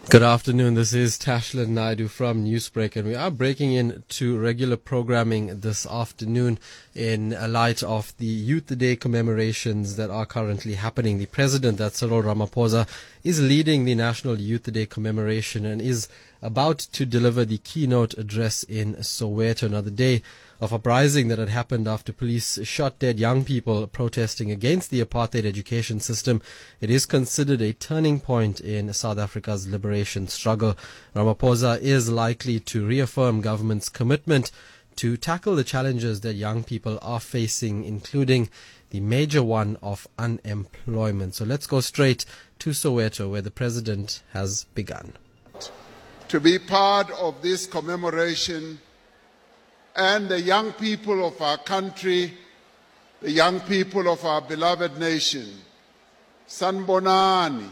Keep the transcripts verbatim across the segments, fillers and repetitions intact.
Good afternoon. This is Tashlin Naidu from Newsbreak, and we are breaking in to regular programming this afternoon in light of the Youth Day commemorations that are currently happening. The president, that's Cyril Ramaphosa, is leading the National Youth Day commemoration and is about to deliver the keynote address in Soweto. Another day of uprising that had happened after police shot dead young people protesting against the apartheid education system. It is considered a turning point in South Africa's liberation struggle. Ramaphosa is likely to reaffirm government's commitment to tackle the challenges that young people are facing, including the major one of unemployment. So let's go straight to Soweto, where the president has begun. To be part of this commemoration, and the young people of our country, the young people of our beloved nation, Sanbonani,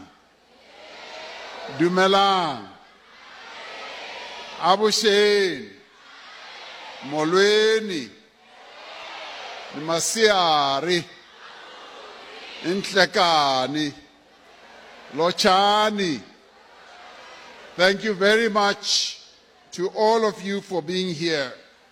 Dumelang, Abusheni, Molweni, Masiari, Intlekani, Lochani. Thank you very much to all of you for being here.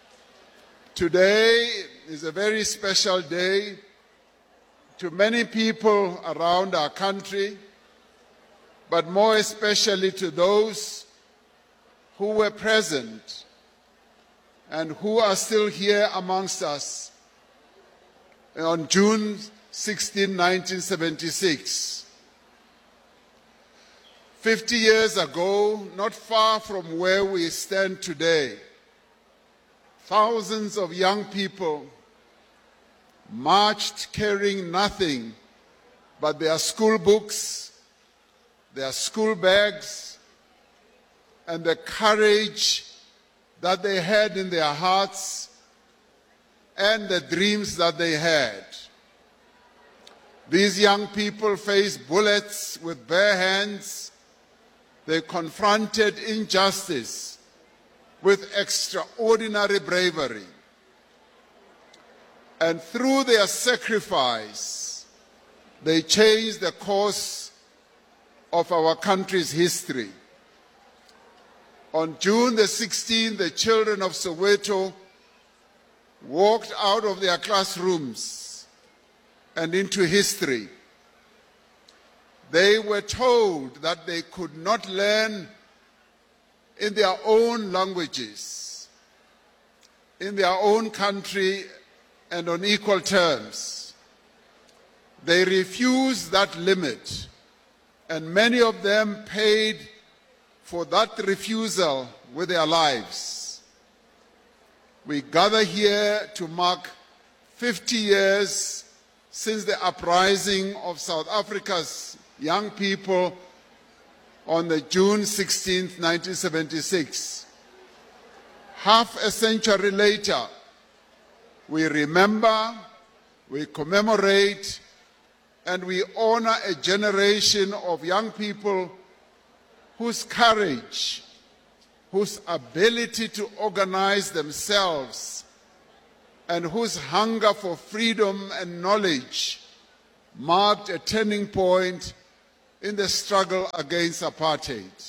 Today is a very special day to many people around our country, but more especially to those who were present and who are still here amongst us on June sixteenth, nineteen seventy-six. Fifty years ago, not far from where we stand today, thousands of young people marched carrying nothing but their school books, their school bags, and the courage that they had in their hearts and the dreams that they had. These young people faced bullets with bare hands. They confronted injustice with extraordinary bravery. And through their sacrifice, they changed the course of our country's history. On June the sixteenth, the children of Soweto walked out of their classrooms and into history. They were told that they could not learn in their own languages, in their own country, and on equal terms. They refused that limit, and many of them paid for that refusal with their lives. We gather here to mark fifty years since the uprising of South Africa's young people on the June sixteenth, nineteen seventy-six. Half a century later, we remember, we commemorate, and we honor a generation of young people whose courage, whose ability to organize themselves, and whose hunger for freedom and knowledge marked a turning point in the struggle against apartheid.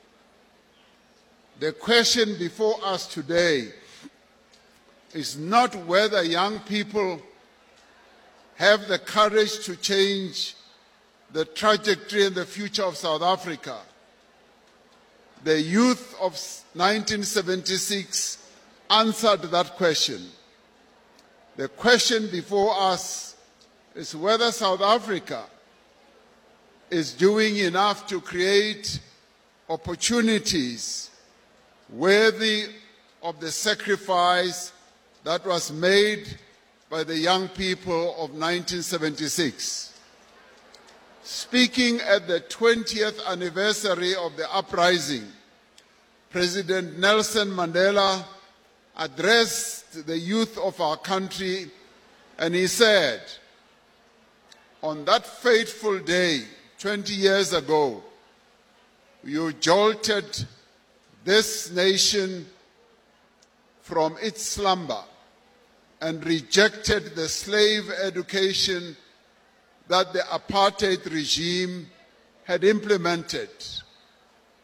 The question before us today is not whether young people have the courage to change the trajectory and the future of South Africa. The youth of nineteen seventy-six answered that question. The question before us is whether South Africa is doing enough to create opportunities worthy of the sacrifice that was made by the young people of nineteen seventy-six. Speaking at the twentieth anniversary of the uprising, President Nelson Mandela addressed the youth of our country, and he said, "On that fateful day, twenty years ago, you jolted this nation from its slumber and rejected the slave education that the apartheid regime had implemented.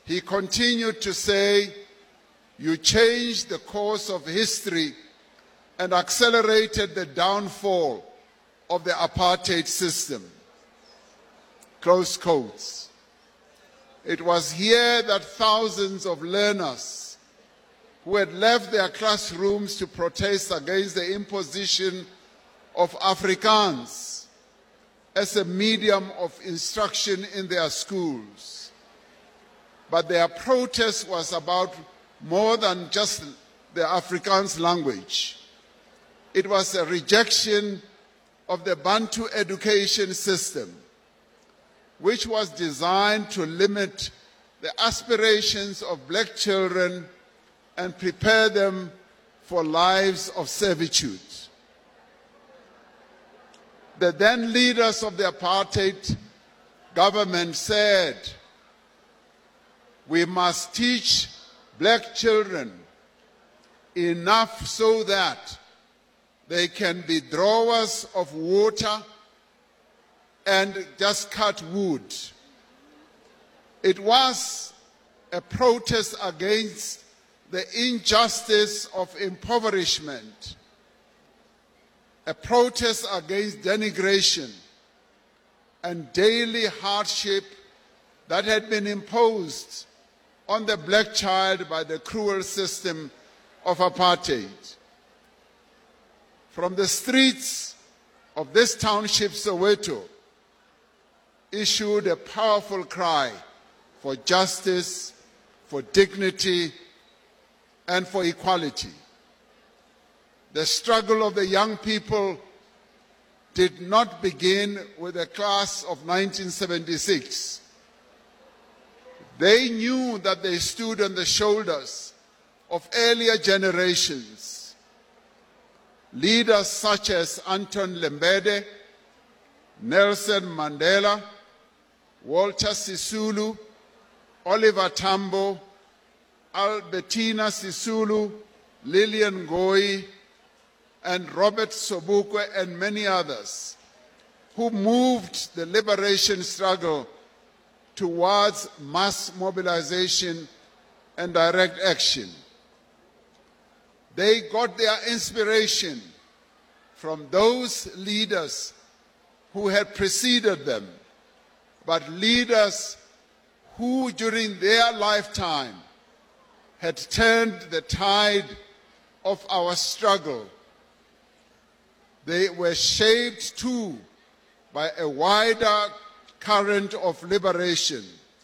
he continued to say, "You changed the course of history and accelerated the downfall of the apartheid system." Close quotes. It was here that thousands of learners who had left their classrooms to protest against the imposition of Afrikaans as a medium of instruction in their schools. But their protest was about more than just the Afrikaans language. It was a rejection of the Bantu education system, which was designed to limit the aspirations of black children and prepare them for lives of servitude. The then leaders of the apartheid government said, "We must teach black children enough so that they can be drawers of water and just cut wood." It was a protest against the injustice of impoverishment, a protest against denigration and daily hardship that had been imposed on the black child by the cruel system of apartheid. From the streets of this township, Soweto issued a powerful cry for justice, for dignity, and for equality. The struggle of the young people did not begin with the class of nineteen seventy-six. They knew that they stood on the shoulders of earlier generations. Leaders such as Anton Lembede, Nelson Mandela, Walter Sisulu, Oliver Tambo, Albertina Sisulu, Lillian Ngoyi, and Robert Sobukwe, and many others, who moved the liberation struggle towards mass mobilization and direct action. They got their inspiration from those leaders who had preceded them, but leaders who during their lifetime had turned the tide of our struggle. They were shaped too by a wider current of liberation,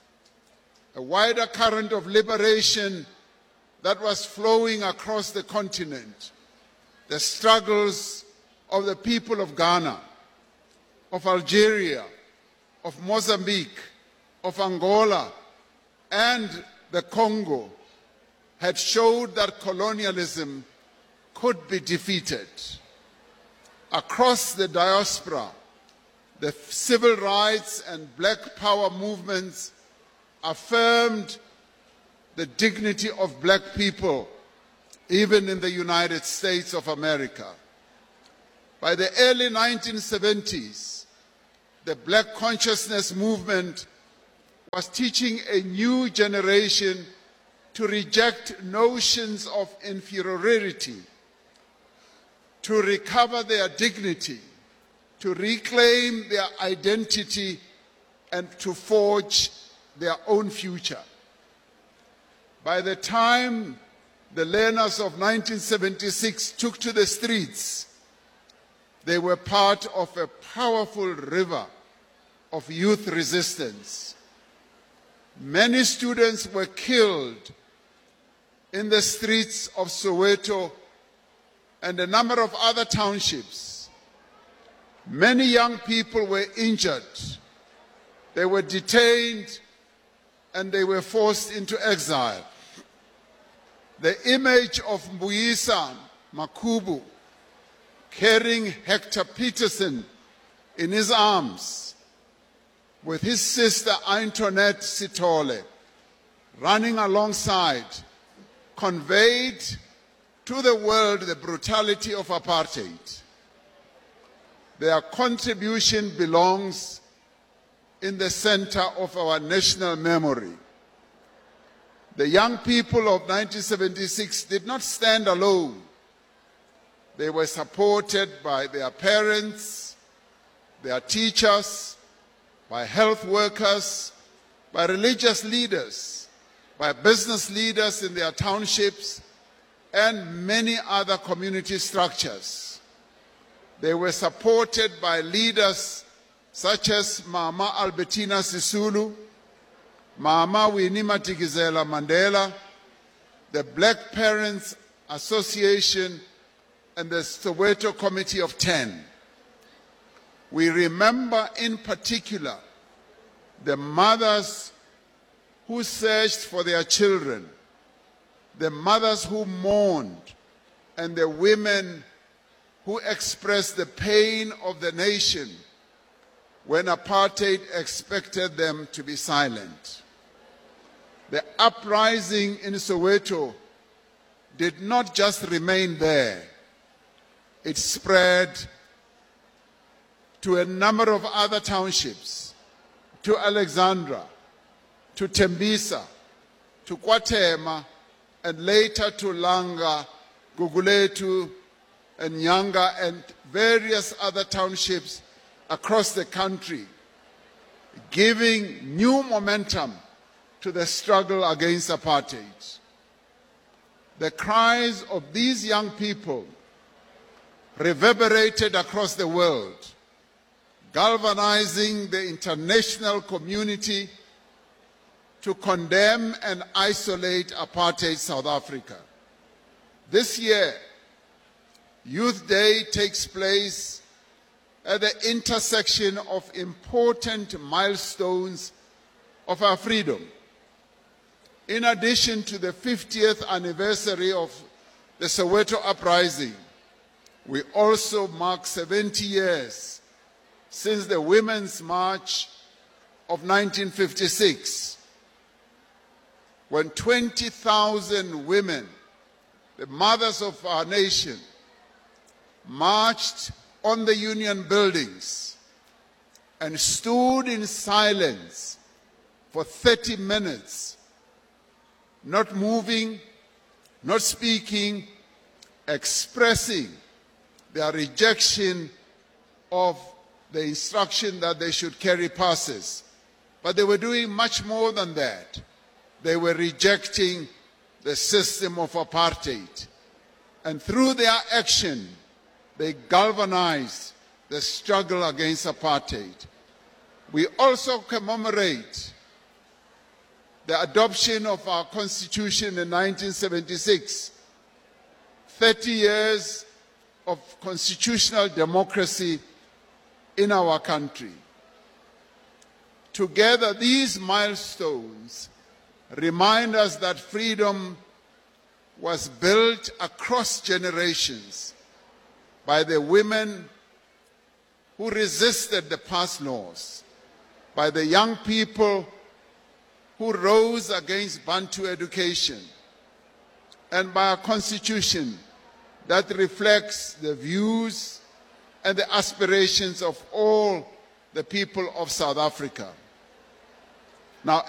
a wider current of liberation that was flowing across the continent. The struggles of the people of Ghana, of Algeria, of Mozambique, of Angola, and the Congo had showed that colonialism could be defeated. Across the diaspora, the civil rights and black power movements affirmed the dignity of black people, even in the United States of America. By the early nineteen seventies, the black consciousness movement was teaching a new generation to reject notions of inferiority, to recover their dignity, to reclaim their identity, and to forge their own future. By the time the learners of nineteen seventy-six took to the streets, they were part of a powerful river of youth resistance. Many students were killed in the streets of Soweto and a number of other townships. Many young people were injured. They were detained and they were forced into exile. The image of Mbuyisa Makubu carrying Hector Peterson in his arms with his sister Antoinette Sithole running alongside conveyed to the world the brutality of apartheid. Their contribution belongs in the center of our national memory. The young people of nineteen seventy-six did not stand alone. They were supported by their parents, their teachers, by health workers, by religious leaders, by business leaders in their townships, and many other community structures. They were supported by leaders such as Mama Albertina Sisulu, Mama Winnie Madikizela Mandela, the Black Parents Association, and the Soweto Committee of Ten. We remember in particular the mothers who searched for their children, the mothers who mourned, and the women who expressed the pain of the nation when apartheid expected them to be silent. The uprising in Soweto did not just remain there. It spread to a number of other townships, to Alexandra, to Tembisa, to Kwatema, and later to Langa, Guguletu, and Nyanga, and various other townships across the country, giving new momentum to the struggle against apartheid. The cries of these young people reverberated across the world, galvanizing the international community to condemn and isolate apartheid South Africa. This year, Youth Day takes place at the intersection of important milestones of our freedom. In addition to the fiftieth anniversary of the Soweto Uprising, we also mark seventy years since the Women's March of nineteen fifty-six, when twenty thousand women, the mothers of our nation, marched on the Union buildings and stood in silence for thirty minutes, not moving, not speaking, expressing their rejection of the instruction that they should carry passes. But they were doing much more than that. They were rejecting the system of apartheid. And through their action, they galvanized the struggle against apartheid. We also commemorate the adoption of our Constitution in nineteen seventy-six, thirty years of constitutional democracy in our country. Together, these milestones remind us that freedom was built across generations by the women who resisted the past laws, by the young people who rose against Bantu education, and by a constitution that reflects the views and the aspirations of all the people of South Africa.